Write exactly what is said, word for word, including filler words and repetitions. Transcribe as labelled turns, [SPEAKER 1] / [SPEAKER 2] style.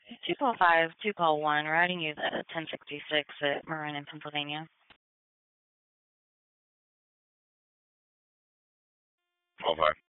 [SPEAKER 1] two call five, two call one, routing you the ten sixty-six at Marin in Pennsylvania.
[SPEAKER 2] Call five.